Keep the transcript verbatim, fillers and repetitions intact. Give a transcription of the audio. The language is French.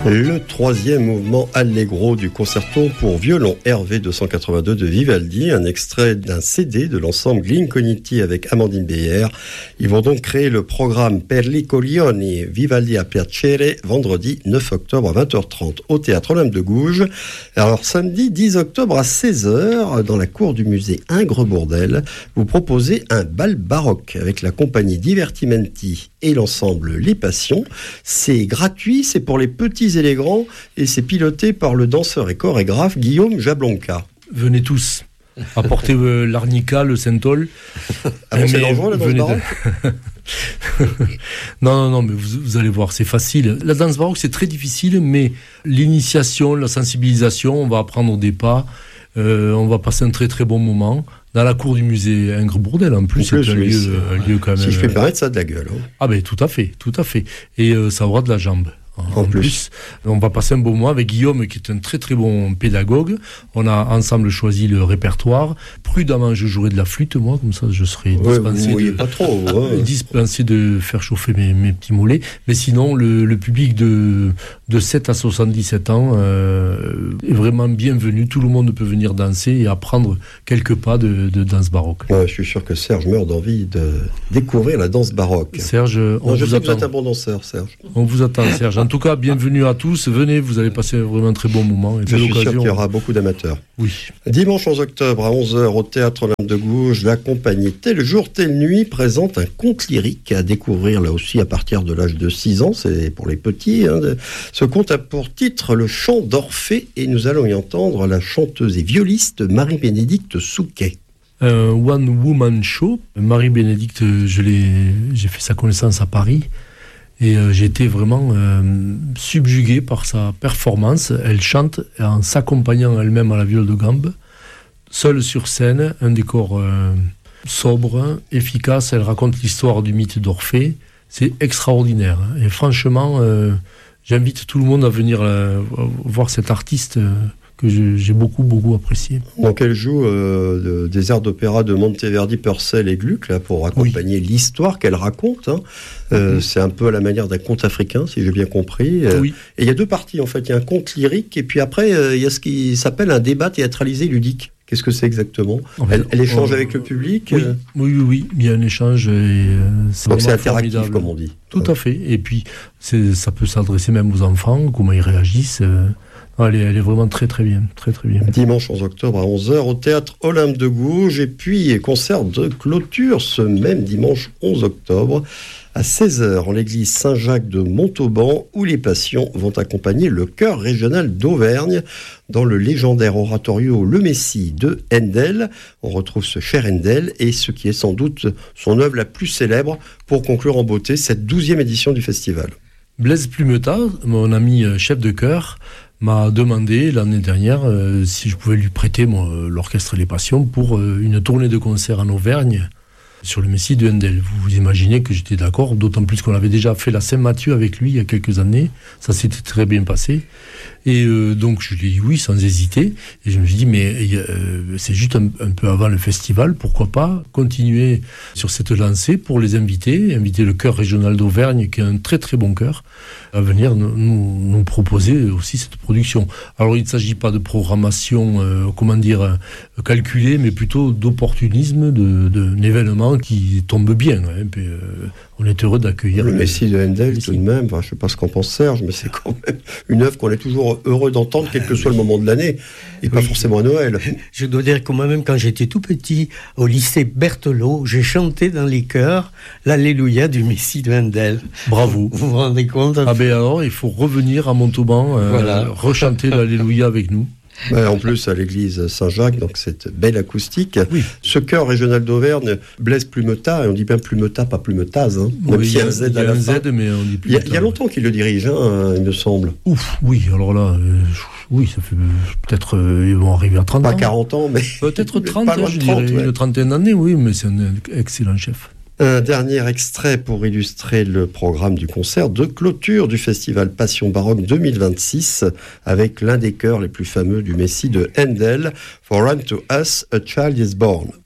Le troisième mouvement allegro du concerto pour violon R V deux cent quatre-vingt-deux de Vivaldi, un extrait d'un C D de l'ensemble Glincogniti avec Amandine Beyer. Ils vont donc créer le programme Per li coglioni Vivaldi a piacere vendredi neuf octobre à vingt heures trente au Théâtre Olympe de Gouges. Alors samedi dix octobre à seize heures dans la cour du musée Ingres-Bourdelle, vous proposez un bal baroque avec la compagnie Divertimenti et l'ensemble Les Passions. C'est gratuit, c'est pour les petits et les grands, et c'est piloté par le danseur et chorégraphe Guillaume Jablonka. Venez tous, apportez euh, l'arnica, le synthol. Ah bon, c'est dangereux la danse baroque de... Non, non, non, mais vous, vous allez voir, c'est facile. La danse baroque, c'est très difficile, mais l'initiation, la sensibilisation, on va apprendre des pas, euh, on va passer un très très bon moment. Dans la cour du musée Ingres-Bourdelle, en plus, plus c'est un, oui, lieu, c'est... un lieu quand même... Si je fais paraître ça a de la gueule. Hein. Ah ben tout à fait, tout à fait. Et euh, ça aura de la jambe. En, en plus. plus, on va passer un beau mois avec Guillaume, qui est un très très bon pédagogue. On a ensemble choisi le répertoire. Prudemment, je jouerai de la flûte, moi, comme ça, je serai ouais, dispensé, vous de, pas trop, ouais. dispensé de faire chauffer mes, mes petits mollets. Mais sinon, le, le public de, de sept à soixante-dix-sept ans euh, est vraiment bienvenu. Tout le monde peut venir danser et apprendre quelques pas de, de danse baroque. Ouais, je suis sûr que Serge meurt d'envie de découvrir la danse baroque. Serge, on non, je vous sais attend. que vous êtes un bon danseur, Serge. On vous attend, Serge. En tout cas, bienvenue à tous. Venez, vous allez passer vraiment un très bon moment. Et je suis sûr qu'il y aura beaucoup d'amateurs. Oui. Dimanche onze octobre à onze heures au Théâtre Olympe de Gouges, la compagnie Tel jour, telle nuit présente un conte lyrique à découvrir là aussi à partir de l'âge de six ans. C'est pour les petits. Hein. Ce conte a pour titre Le chant d'Orphée et nous allons y entendre la chanteuse et violiste Marie-Bénédicte Souquet. Un one-woman show. Marie-Bénédicte, je l'ai, j'ai fait sa connaissance à Paris. Et euh, j'ai été vraiment euh, subjugué par sa performance. Elle chante en s'accompagnant elle-même à la viole de gambe, seule sur scène, un décor euh, sobre, efficace. Elle raconte l'histoire du mythe d'Orphée. C'est extraordinaire. Et franchement, euh, j'invite tout le monde à venir euh, voir cet artiste euh, que je, j'ai beaucoup, beaucoup apprécié. Donc elle joue euh, de, des airs d'opéra de Monteverdi, Purcell et Gluck là, pour accompagner oui. l'histoire qu'elle raconte. Hein. Euh, mmh. C'est un peu à la manière d'un conte africain, si j'ai bien compris. Euh, oui. Et il y a deux parties, en fait. Il y a un conte lyrique, et puis après, euh, il y a ce qui s'appelle un débat théâtralisé ludique. Qu'est-ce que c'est exactement ? en fait, elle, elle échange euh, avec le public oui. Euh... oui, oui, oui. Il y a un échange. Et, euh, c'est Donc c'est interactif, formidable. comme on dit. Tout ouais. à fait. Et puis, c'est, ça peut s'adresser même aux enfants, comment ils réagissent. Euh... Elle est, elle est vraiment très très bien, très très bien. Dimanche onze octobre à onze heures au Théâtre Olympe de Gouges, et puis concert de clôture ce même dimanche onze octobre à seize heures en l'église Saint-Jacques de Montauban, où les Passions vont accompagner le chœur régional d'Auvergne dans le légendaire oratorio Le Messie de Handel. On retrouve ce cher Handel et ce qui est sans doute son œuvre la plus célèbre pour conclure en beauté cette douzième édition du festival. Blaise Plumeta, mon ami chef de chœur, m'a demandé l'année dernière euh, si je pouvais lui prêter moi, l'orchestre Les Passions pour euh, une tournée de concert en Auvergne sur le Messie de Handel. Vous vous imaginez que j'étais d'accord, d'autant plus qu'on avait déjà fait la Saint-Mathieu avec lui il y a quelques années. Ça s'était très bien passé. Et euh, donc je lui ai dit oui sans hésiter. Et je me suis dit mais euh, c'est juste un, un peu avant le festival, pourquoi pas continuer sur cette lancée pour les inviter, inviter le chœur régional d'Auvergne qui est un très très bon chœur à venir nous, nous, nous proposer aussi cette production. Alors il ne s'agit pas de programmation euh, comment dire euh, calculée, mais plutôt d'opportunisme, de, de, d'un événement qui tombe bien. Hein, puis, euh, on est heureux d'accueillir le, le Messie de Handel tout de même. Enfin, je ne sais pas ce qu'en pense Serge, mais c'est quand même une œuvre qu'on est toujours heureux d'entendre, quel que soit le moment de l'année, et oui. pas forcément à Noël. Je dois dire que moi-même, quand j'étais tout petit, au lycée Berthelot, j'ai chanté dans les chœurs l'Alléluia du Messie de Handel. Bravo. Vous vous rendez compte? Ah ben alors, il faut revenir à Montauban, euh, voilà. rechanter l'Alléluia avec nous. Ouais, en plus, à l'église Saint-Jacques, donc cette belle acoustique. Oui. Ce chœur régional d'Auvergne, Blaise Plumeta, et on dit bien Plumeta, pas Plumetaz. Hein, même oui, s'il y a un Z à la fin. Z, mais on dit il, y a, il y a longtemps qu'il le dirige, hein, il me semble. Ouf, oui, alors là, euh, oui, ça fait peut-être, euh, ils vont arriver à trente pas ans. Pas quarante ans, mais... Peut-être trente, pas hein, je trente, dirais, ouais. une trentaine d'années, oui, mais c'est un excellent chef. Un dernier extrait pour illustrer le programme du concert de clôture du festival Passion Baroque deux mille vingt-six avec l'un des chœurs les plus fameux du Messie de Handel, For unto us a child is born.